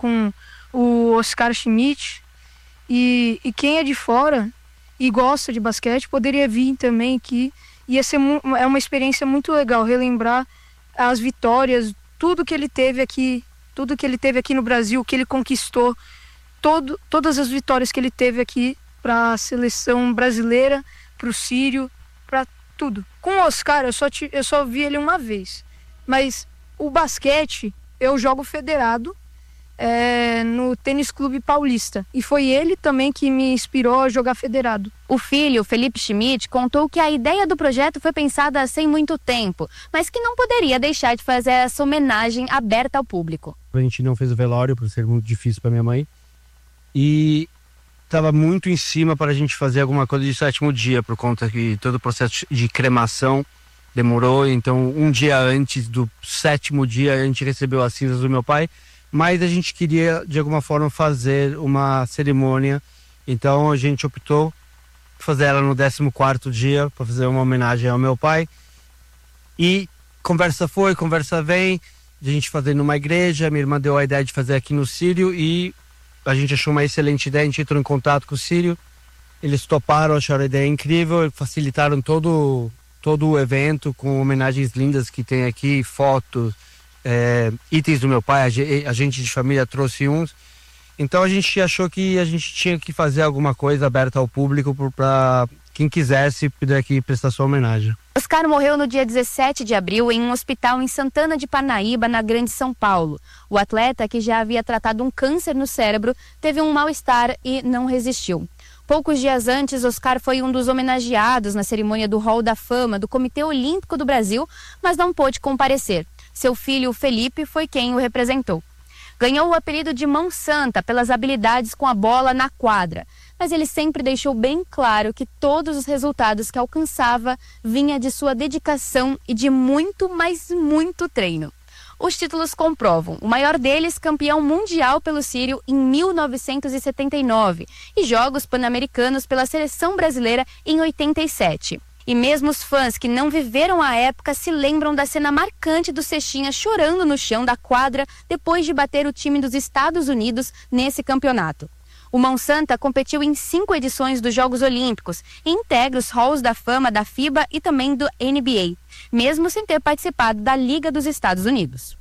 com o Oscar Schmidt. E quem é de fora e gosta de basquete poderia vir também, que ia ser é uma experiência muito legal, relembrar as vitórias, tudo que ele teve aqui no Brasil, que ele conquistou, todas as vitórias que ele teve aqui para a seleção brasileira, para o Sírio, para tudo. Com o Oscar eu só vi ele uma vez, mas o basquete eu jogo federado no Tênis Clube Paulista, e foi ele também que me inspirou a jogar federado. O filho, Felipe Schmidt, contou que a ideia do projeto foi pensada sem muito tempo, mas que não poderia deixar de fazer essa homenagem aberta ao público. A gente não fez o velório por ser muito difícil para minha mãe, e estava muito em cima para a gente fazer alguma coisa de 7º dia, por conta que todo o processo de cremação demorou. Então um dia antes do 7º dia a gente recebeu as cinzas do meu pai, mas a gente queria de alguma forma fazer uma cerimônia, então a gente optou por fazer ela no 14º dia, para fazer uma homenagem ao meu pai. E conversa foi, conversa vem, de a gente fazer numa igreja. Minha irmã deu a ideia de fazer aqui no Sírio e a gente achou uma excelente ideia. A gente entrou em contato com o Sírio, eles toparam, acharam a ideia incrível, facilitaram todo o evento com homenagens lindas que tem aqui, fotos, itens do meu pai. A gente de família trouxe uns. Então a gente achou que a gente tinha que fazer alguma coisa aberta ao público para quem quisesse poder aqui prestar sua homenagem. Oscar morreu no dia 17 de abril em um hospital em Santana de Parnaíba, na Grande São Paulo. O atleta, que já havia tratado um câncer no cérebro, teve um mal-estar e não resistiu. Poucos dias antes, Oscar foi um dos homenageados na cerimônia do Hall da Fama do Comitê Olímpico do Brasil, mas não pôde comparecer. Seu filho, Felipe, foi quem o representou. Ganhou o apelido de Mão Santa pelas habilidades com a bola na quadra, mas ele sempre deixou bem claro que todos os resultados que alcançava vinha de sua dedicação e de muito, mas muito treino. Os títulos comprovam, o maior deles campeão mundial pelo Sírio em 1979 e Jogos Pan-Americanos pela seleção brasileira em 87. E mesmo os fãs que não viveram a época se lembram da cena marcante do Cestinha chorando no chão da quadra depois de bater o time dos Estados Unidos nesse campeonato. O Mão Santa competiu em 5 edições dos Jogos Olímpicos e integra os halls da fama da FIBA e também do NBA, mesmo sem ter participado da Liga dos Estados Unidos.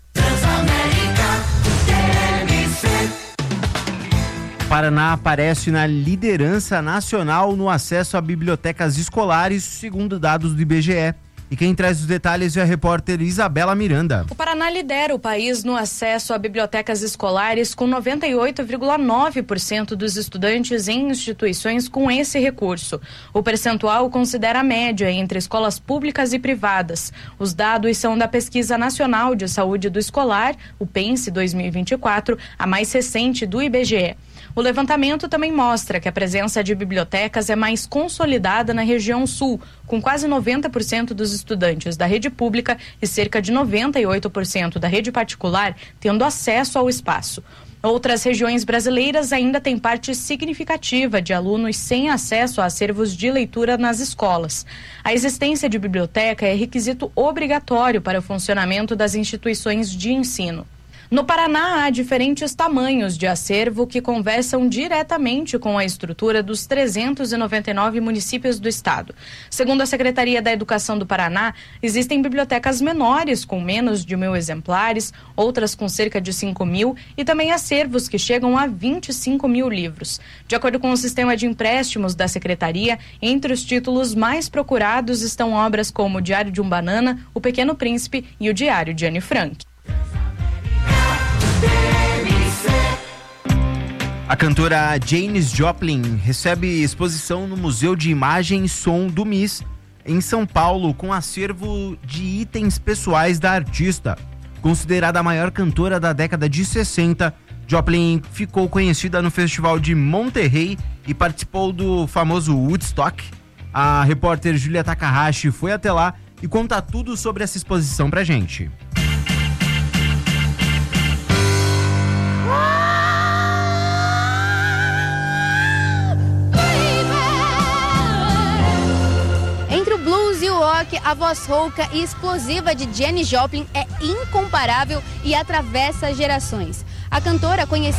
Paraná aparece na liderança nacional no acesso a bibliotecas escolares, segundo dados do IBGE. E quem traz os detalhes é a repórter Isabela Miranda. O Paraná lidera o país no acesso a bibliotecas escolares, com 98,9% dos estudantes em instituições com esse recurso. O percentual considera a média entre escolas públicas e privadas. Os dados são da Pesquisa Nacional de Saúde do Escolar, o PENSE 2024, a mais recente do IBGE. O levantamento também mostra que a presença de bibliotecas é mais consolidada na região sul, com quase 90% dos estudantes da rede pública e cerca de 98% da rede particular tendo acesso ao espaço. Outras regiões brasileiras ainda têm parte significativa de alunos sem acesso a acervos de leitura nas escolas. A existência de biblioteca é requisito obrigatório para o funcionamento das instituições de ensino. No Paraná, há diferentes tamanhos de acervo que conversam diretamente com a estrutura dos 399 municípios do estado. Segundo a Secretaria da Educação do Paraná, existem bibliotecas menores com menos de 1.000 exemplares, outras com cerca de 5.000 e também acervos que chegam a 25.000 livros. De acordo com o sistema de empréstimos da Secretaria, entre os títulos mais procurados estão obras como o Diário de um Banana, O Pequeno Príncipe e o Diário de Anne Frank. A cantora Janis Joplin recebe exposição no Museu de Imagem e Som do MIS, em São Paulo, com acervo de itens pessoais da artista. Considerada a maior cantora da década de 60, Joplin ficou conhecida no Festival de Monterrey e participou do famoso Woodstock. A repórter Julia Takahashi foi até lá e conta tudo sobre essa exposição pra gente. A voz rouca e explosiva de Janis Joplin é incomparável e atravessa gerações. A cantora, conhecida